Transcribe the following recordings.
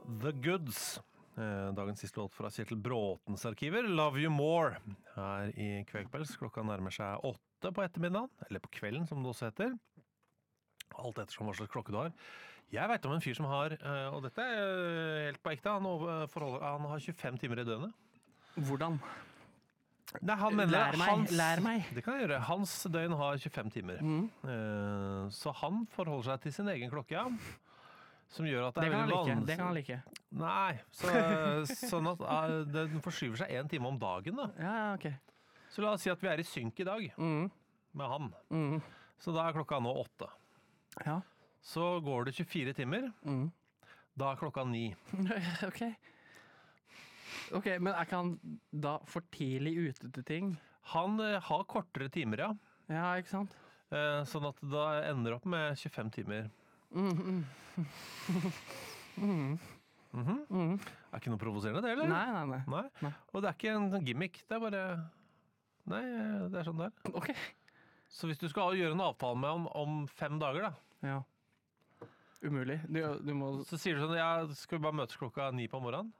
The Goods. Dagens siste låt fra Kjetil Bråtens arkiver, Love You More, her i Kvegpels. Klokka nærmer seg 8 på ettermiddagen, eller på kvelden som det også heter. Alt ettersom hva slags klokke du har. Jeg vet om en fyr som har, og dette er helt på ekte, han har 25 timer i døgnet. Hvordan? Nei, han mener Lær meg. Det kan jeg gjøre. Hans døgn har 25 timer. Så han forholder seg til sin egen klokke, ja. Som gjør at det er veldig vanskelig. Det kan han like. Nei, sånn at den forskyver seg 1 time om dagen da. Ja, ok. Så la oss si at vi er i synk i dag med han. Så da er klokka nå 8. Ja. Så går det 24 timer. Da er klokka 9. Ok, men er ikke han da for tidlig ute til ting? Han har kortere timer, ja. Ja, ikke sant? Sånn at da ender opp med 25 timer. Er ikke noe provoserende det, eller? Nei. Og det er ikke en gimmick, det er bare... Nei, det er sånn der. Ok. Så hvis du skal gjøre en avtale med han om 5 dager da, Ja. Umulig. Du må... så sier du sånn, ja, skal vi bare møtes klokka 9 på morgenen?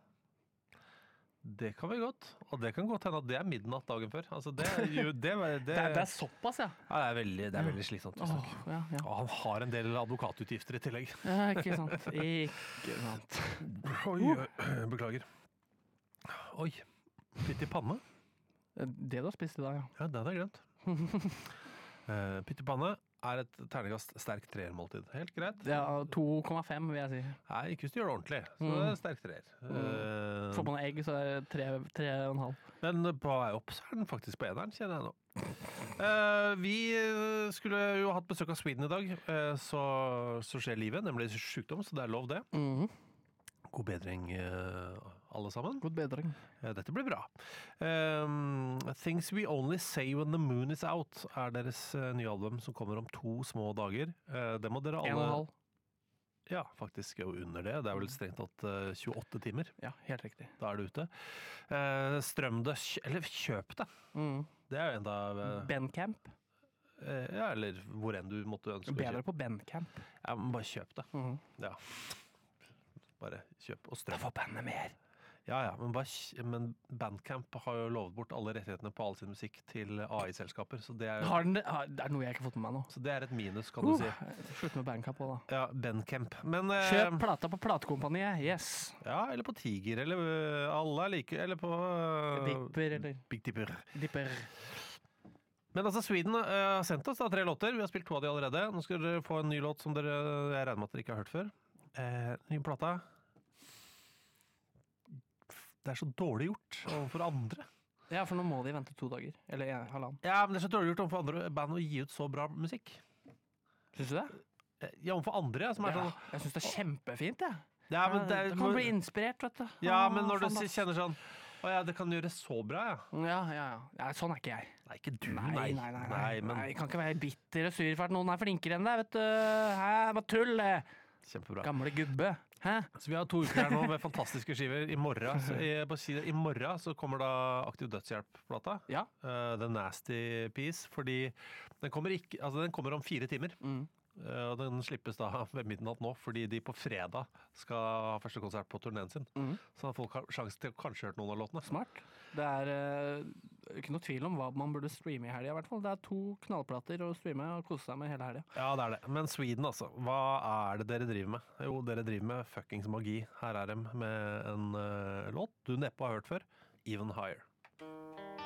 Det kan vi godt, og det kan godt hende at det er midnatt dagen før. Altså det er såpass, ja. Ja, det er veldig slitsomt. Ja. Og han har en del advokatutgifter i tillegg. Ja, ikke sant. Ikke sant. Oi, beklager. Oi, pytt i panne. Det du har spist i dag, ja. Ja, det hadde jeg glemt. Pytt i panne er et terningkast sterk 3-måltid. Helt greit. Ja, 2,5 vil jeg si. Nei, ikke hvis du gjør det ordentlig. Så det er sterk 3. Får man egg, så er det 3,5. Men på vei opp så er den faktisk på eneren, kjenner jeg nå. Vi skulle jo hatt besøk av Sweden i dag, så skjer livet, nemlig sykdom, så det er lov det. God bedring, alle sammen. God bedring. Dette blir bra. Things We Only Say When The Moon Is Out er deres nye album som kommer om 2 små dager. Det må dere alle... 1,5. Ja, faktisk jo under det. Det er vel strengt tatt 28 timer. Ja, helt riktig. Da er det ute. Strøm det, eller kjøp det. Det er jo enda... Bandcamp. Ja, eller hvor enn du måtte ønske å kjøpe. Bedre på Bandcamp. Ja, men bare kjøp det. Ja. Bare kjøp og strøm. Da får bandet mer. Ja, men Bandcamp har jo lovet bort alle rettighetene på all sin musikk til AI-selskaper, så det er... Det er noe jeg ikke har fått med meg nå. Så det er et minus, kan du si. Slutt med Bandcamp også, da. Ja, Bandcamp. Men... Kjøp plata på platekompaniet, yes. Ja, eller på Tiger, eller alle er like, eller på... Dipper, eller... Big Dipper. Dipper. Men altså, Sweden har sendt oss da 3 låter. Vi har spilt 2 av de allerede. Nå skal dere få en ny låt som jeg regner med at dere ikke har hørt før. Ny plata. Det er så dårlig gjort overfor andre. Ja, for nå må de vente 2 dager. Eller 1,5. Ja, men det er så dårlig gjort overfor andre band å gi ut så bra musikk. Synes du det? Ja, overfor andre, ja, som er sånn... Jeg synes det er kjempefint, jeg. Ja, men det kan bli inspirert, vet du. Ja, men når du kjenner sånn... Å ja, det kan gjøre så bra, ja. Ja, sånn er ikke jeg. Nei, ikke du, Nei, men... Jeg kan ikke være bitter og sur for at noen er flinkere enn deg, vet du. Hæ, hva tull det. Kjempebra. Gamle gubbe. Hæ? Så vi har 2 uker her nå med fantastiske skiver. I morgen så kommer da Aktiv Dødshjelp-plata. Ja. The Nasty Piece, fordi den kommer om 4 timer. Og den slippes da ved midnatt nå, fordi de på fredag skal ha første konsert på turneen sin. Så folk har sjanse til å kanskje hørt noen av låtene. Smart. Det er ikke noe tvil om hva man burde streame i helgen, i hvert fall. Det er 2 knallplater å streame og kose seg med hele helgen. Ja, det er det. Men Sweden, altså. Hva er det dere driver med? Jo, dere driver med fuckings magi. Her er de med en låt du neppe har hørt før. Even Higher.